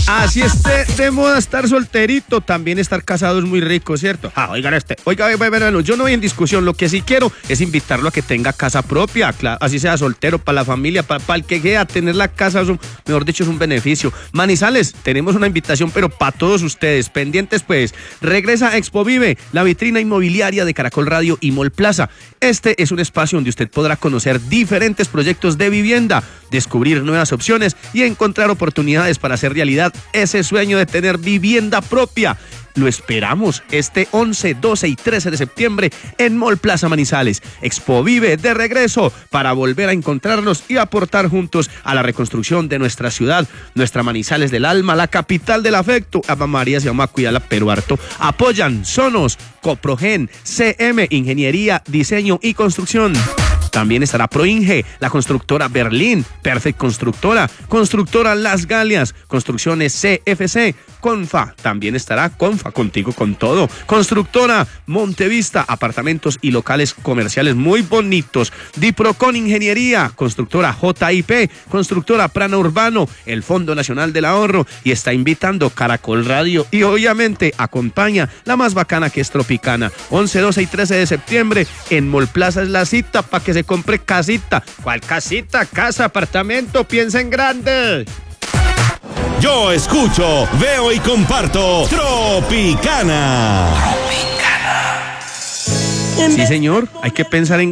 Así esté de moda estar solterito, también estar casado es muy rico, ¿cierto? Oiga, verano, yo no voy en discusión, lo que sí quiero es invitarlo a que tenga casa propia, así sea soltero, para la familia, para el que quiera tener la casa, mejor dicho, es un beneficio. Manizales, tenemos una invitación, pero para todos ustedes, pendientes pues, regresa Expo Vive, la vitrina inmobiliaria de Caracol Radio y Mall Plaza. Este es un espacio donde usted podrá conocer diferentes proyectos de vivienda, descubrir nuevas opciones y encontrar oportunidades para hacer realidad ese sueño de tener vivienda propia. Lo esperamos este 11, 12 y 13 de septiembre en Mall Plaza Manizales. Expo Vive de regreso para volver a encontrarnos y aportar juntos a la reconstrucción de nuestra ciudad, nuestra Manizales del alma, la capital del afecto. Ava María se llama Cuidala, pero harto. Apoyan Sonos, Coprogen, CM, Ingeniería, Diseño y Construcción. También estará Proinge, la constructora Berlín, Perfect Constructora, Constructora Las Galias, Construcciones CFC, Confa, también estará Confa, contigo con todo, Constructora Montevista, apartamentos y locales comerciales muy bonitos, Diprocon Ingeniería, Constructora JIP, Constructora Prana Urbano, el Fondo Nacional del Ahorro, y está invitando Caracol Radio y obviamente acompaña la más bacana que es Tropicana. 11, 12 y 13 de septiembre en Mall Plaza es la cita para que se compre casita. ¿Cuál casita? Casa, apartamento, piensa en grande. Yo escucho, veo y comparto Tropicana. Sí, señor, hay que pensar en